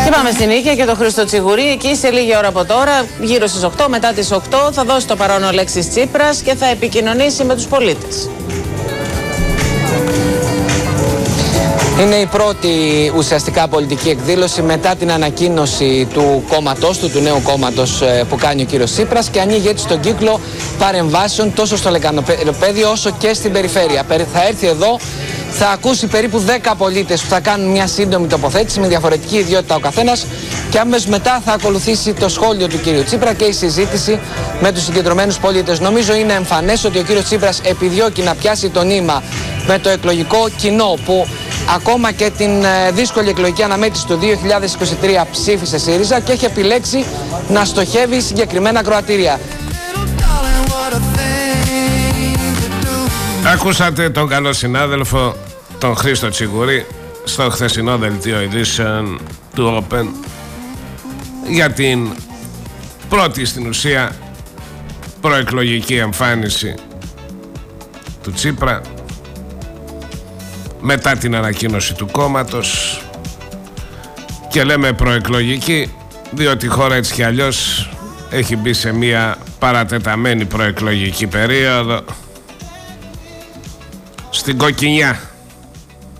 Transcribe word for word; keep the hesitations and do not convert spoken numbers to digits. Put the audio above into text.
Και πάμε στην Νίκαια και το Χρήστο Τσιγουρή. Εκεί σε λίγη ώρα από τώρα, γύρω στις οκτώ, μετά τις οκτώ, θα δώσει το παρόν ο Αλέξης Τσίπρας και θα επικοινωνήσει με τους πολίτες. Είναι η πρώτη ουσιαστικά πολιτική εκδήλωση μετά την ανακοίνωση του κόμματός του, του νέου κόμματος που κάνει ο κύριος Τσίπρας, και ανοίγει έτσι τον κύκλο παρεμβάσεων τόσο στο λεκανοπέδιο όσο και στην περιφέρεια. Θα έρθει εδώ, θα ακούσει περίπου δέκα πολίτες που θα κάνουν μια σύντομη τοποθέτηση με διαφορετική ιδιότητα ο καθένας, και αμέσως μετά θα ακολουθήσει το σχόλιο του κύριου Τσίπρα και η συζήτηση με τους συγκεντρωμένους πολίτες. Νομίζω είναι εμφανές ότι ο κύριος Τσίπρας επιδιώκει να πιάσει το νήμα με το εκλογικό κοινό που ακόμα και την δύσκολη εκλογική αναμέτρηση του δύο χιλιάδες είκοσι τρία ψήφισε ΣΥΡΙΖΑ και έχει επιλέξει να στοχεύει συγκεκριμένα ακροατήρια. Ακούσατε τον καλό συνάδελφο, τον Χρήστο Τσιγουρή, στο χθεσινό δελτίο ειδήσεων του Open για την πρώτη στην ουσία προεκλογική εμφάνιση του Τσίπρα μετά την ανακοίνωση του κόμματος. Και λέμε προεκλογική διότι η χώρα έτσι κι αλλιώς έχει μπει σε μια παρατεταμένη προεκλογική περίοδο, στην κοκκινιά.